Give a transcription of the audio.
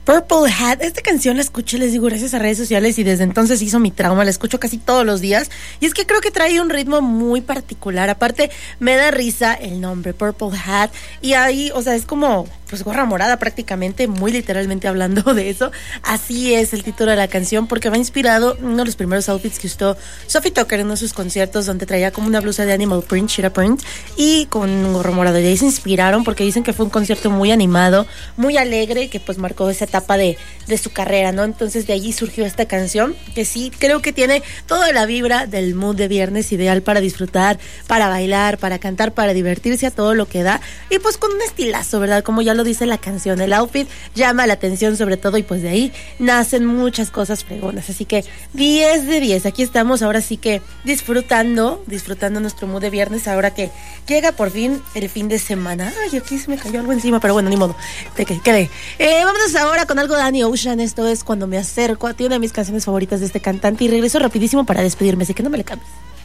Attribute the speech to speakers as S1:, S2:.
S1: Purple Hat, esta canción la escuché, les digo, gracias a redes sociales y desde entonces hizo mi trauma, la escucho casi todos los días y es que creo que trae un ritmo muy particular, aparte me da risa el nombre, Purple Hat, y ahí, o sea, es como, pues gorra morada prácticamente, muy literalmente hablando de eso, así es el título de la canción porque va inspirado en uno de los primeros outfits que usó Sophie Tucker en uno de sus conciertos donde traía como una blusa de animal print, cheetah print y con un gorro morado, y ahí se inspiraron porque dicen que fue un concierto muy animado, muy alegre, que pues marcó esa etapa de su carrera, ¿no? Entonces de allí surgió esta canción que sí, creo que tiene toda la vibra del mood de viernes ideal para disfrutar, para bailar, para cantar, para divertirse a todo lo que da y pues con un estilazo, ¿verdad? Como ya lo dice la canción, el outfit llama la atención sobre todo y pues de ahí nacen muchas cosas fregonas, así que 10 de 10, aquí estamos ahora sí que disfrutando nuestro mood de viernes ahora que llega por fin el fin de semana. Ay, aquí se me cayó algo encima, pero bueno, ni modo, te quedé. Vámonos ahora con algo de Danny Ocean, esto es Cuando me acerco a ti, una de mis canciones favoritas de este cantante y regreso rapidísimo para despedirme, así que no me le cambies.